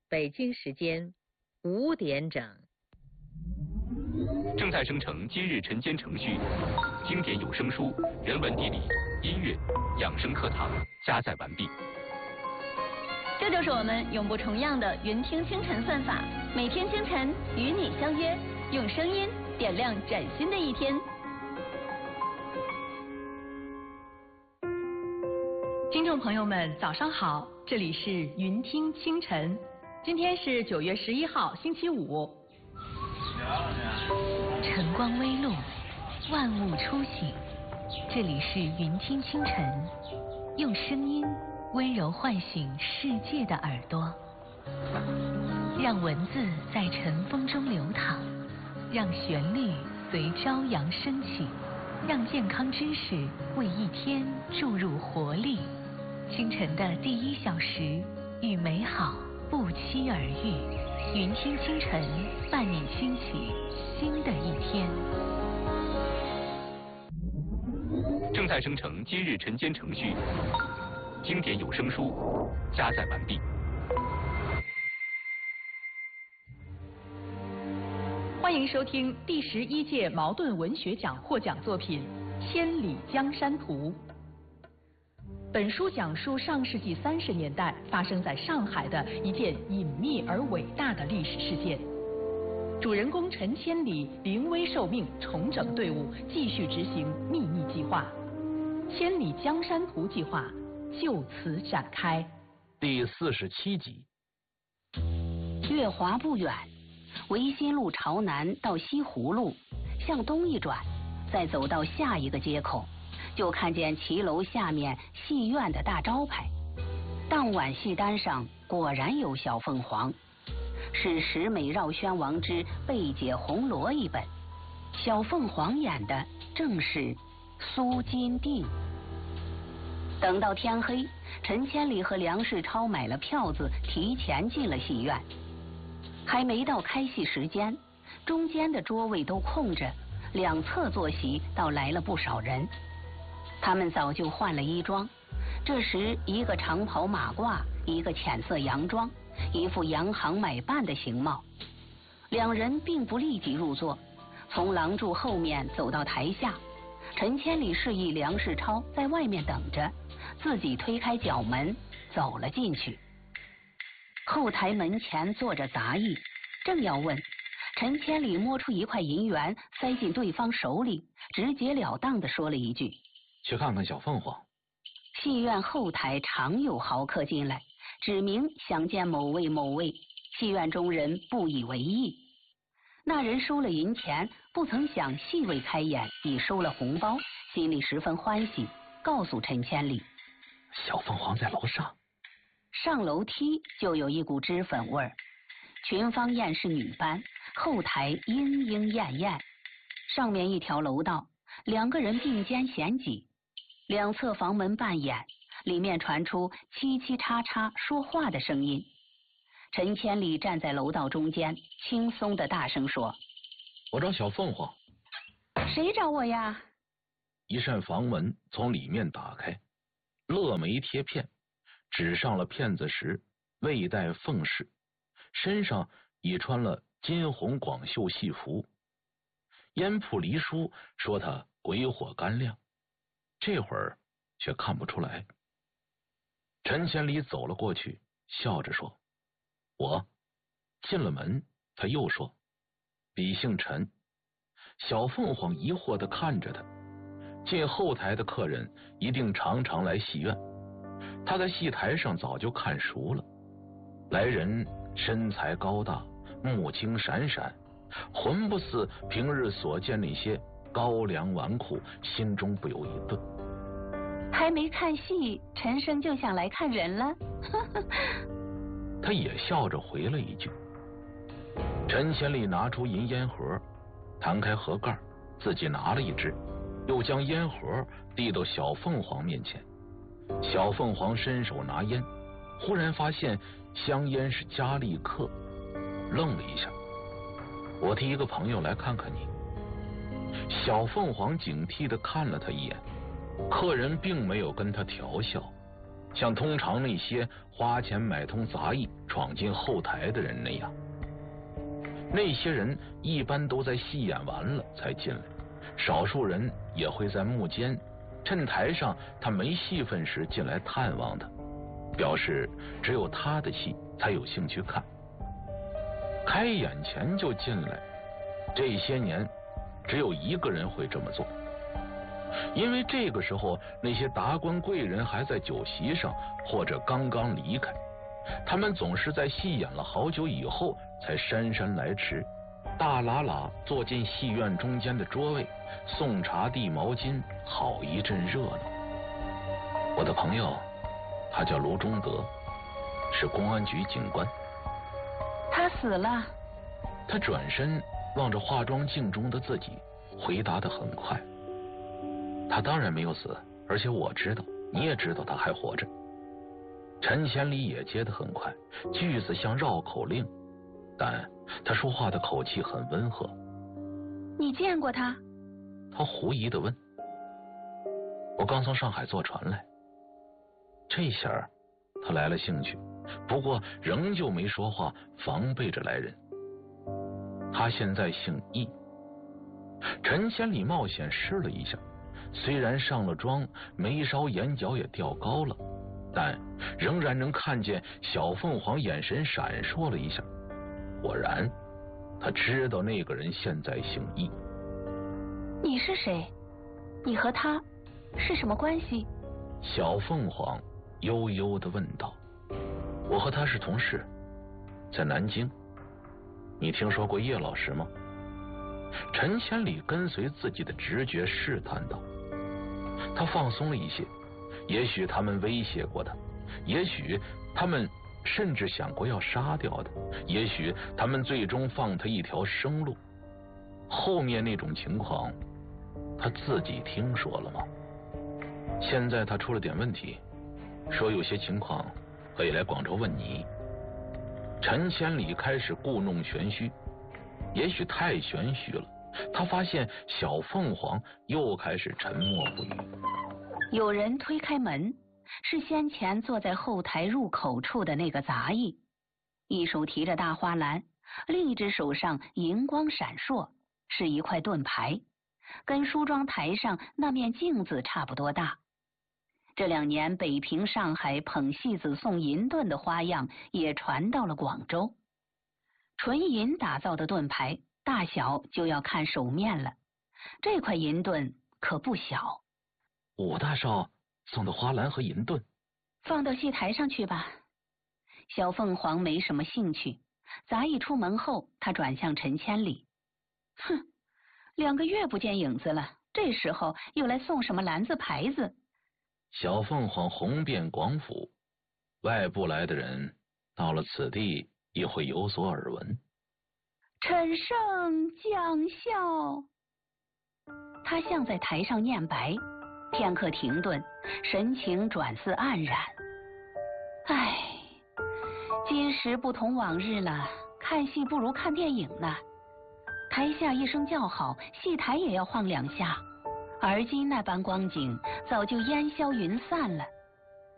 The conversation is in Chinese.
北京时间5点整。 正在生成今日晨间程序，经典有声书、人文地理、音乐、养生课堂加载完毕。 这就是我们永不重样的云听清晨算法，每天清晨与你相约，用声音点亮崭新的一天。 听众朋友们，早上好，这里是云听清晨，今天是9月11号，星期五。 晨光微露，万物初醒，这里是云听清晨，用声音温柔唤醒世界的耳朵，让文字在晨风中流淌，让旋律随朝阳升起，让健康知识为一天注入活力。清晨的第1小时，与美好不期而遇。云听清晨，伴你兴起新的一天。 正在生成今日晨间程序，经典有声书加载完毕。 欢迎收听第11届茅盾文学奖获奖作品《千里江山图》。本书讲述上世纪30年代发生在上海的一件隐秘而伟大的历史事件。主人公陈千里临危受命，重整队伍，继续执行秘密计划。千里江山图计划就此展开。 第47集。 月华不远，维新路朝南到西湖路，向东一转，再走到下一个街口，就看见骑楼下面戏院的大招牌。当晚戏单上果然有小凤凰，是十美绕宣王之贝解红罗一本，小凤凰演的正是苏金定。等到天黑，陈千里和梁世超买了票子，提前进了戏院。还没到开戏时间，中间的桌位都空着，两侧坐席倒来了不少人。他们早就换了衣装，这时一个长袍马褂，一个浅色洋装，一副洋行买办的形貌。两人并不立即入座，从廊柱后面走到台下。陈千里示意梁世超在外面等着，自己推开角门走了进去。后台门前坐着杂役，正要问，陈千里摸出一块银元塞进对方手里，直截了当地说了一句： 去看看小凤凰。 戏院后台常有豪客进来，指明想见某位某位，戏院中人不以为意。那人收了银钱，不曾想戏未开演已收了红包，心里十分欢喜，告诉陈千里： 小凤凰在楼上。 上楼梯就有一股脂粉味儿。群芳宴是女班，后台莺莺燕燕，上面一条楼道，两个人并肩嫌挤，两侧房门半掩，里面传出嘁嘁喳喳说话的声音。陈千里站在楼道中间，轻松的大声说： 我找小凤凰。 谁找我呀？ 一扇房门从里面打开，勒梅贴片，纸上了片子时未戴凤饰，身上已穿了金红广袖戏服。烟铺离书说他鬼火干亮，这会儿却看不出来。陈千里走了过去，笑着说：我。进了门，他又说：彼姓陈。小凤凰疑惑地看着他，进后台的客人一定常常来戏院，他在戏台上早就看熟了。来人身材高大，目睛闪闪，浑不似平日所见那些高粱纨绔，心中不由一顿。 还没看戏，陈生就想来看人了。 他也笑着回了一句。陈千里拿出银烟盒，弹开盒盖，自己拿了一支，又将烟盒递到小凤凰面前。小凤凰伸手拿烟，忽然发现香烟是佳丽克，愣了一下。我替一个朋友来看看你。小凤凰警惕地看了他一眼，客人并没有跟他调笑， 像通常那些花钱买通杂役闯进后台的人那样。那些人一般都在戏演完了才进来，少数人也会在幕间趁台上他没戏份时进来探望他，表示只有他的戏才有兴趣看。开演前就进来，这些年只有一个人会这么做，因为这个时候那些达官贵人还在酒席上或者刚刚离开，他们总是在戏演了好久以后才姗姗来迟，大喇喇坐进戏院中间的桌位，送茶递毛巾，好一阵热闹。我的朋友他叫卢中德，是公安局警官。 他死了。 他转身望着化妆镜中的自己，回答得很快。他当然没有死，而且我知道，你也知道他还活着。陈千里也接得很快，句子像绕口令，但他说话的口气很温和。 你见过他？ 他狐疑地问。我刚从上海坐船来。这下他来了兴趣，不过仍旧没说话，防备着来人。他现在姓易。陈千里冒险试了一下，虽然上了妆，眉梢眼角也调高了，但仍然能看见小凤凰眼神闪烁了一下。果然他知道那个人现在姓易。 你是谁？你和他是什么关系？ 小凤凰悠悠地问道。我和他是同事，在南京。你听说过叶老师吗？陈千里跟随自己的直觉试探道。他放松了一些，也许他们威胁过他，也许他们甚至想过要杀掉他，也许他们最终放他一条生路。后面那种情况他自己听说了吗？现在他出了点问题，说有些情况可以来广州问你。陈千里开始故弄玄虚，也许太玄虚了。他发现小凤凰又开始沉默不语。 有人推开门，是先前坐在后台入口处的那个杂役，一手提着大花篮，另一只手上银光闪烁，是一块盾牌，跟梳妆台上那面镜子差不多大。这2年北平、上海捧戏子送银盾的花样也传到了广州。纯银打造的盾牌，大小就要看手面了。这块银盾可不小。 武大少送的花篮和银盾， 放到戏台上去吧。小凤凰没什么兴趣。杂役出门后，他转向陈千里。哼，2个月不见影子了，这时候又来送什么篮子牌子？ 小凤凰红遍广府，外部来的人到了此地也会有所耳闻。 陈胜将校。他像在台上念白，片刻停顿，神情转似黯然。唉，今时不同往日了，看戏不如看电影呢。台下一声叫好，戏台也要晃2下。而今那般光景早就烟消云散了。